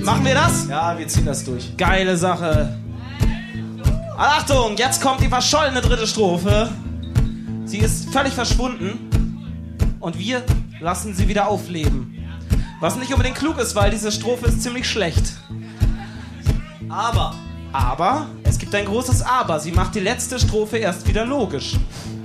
Machen wir das? Ja, wir ziehen das durch. Geile Sache. Achtung, jetzt kommt die verschollene dritte Strophe. Sie ist völlig verschwunden. Und wir lassen sie wieder aufleben. Was nicht unbedingt klug ist, weil diese Strophe ist ziemlich schlecht. Aber, es gibt ein großes Aber. Sie macht die letzte Strophe erst wieder logisch.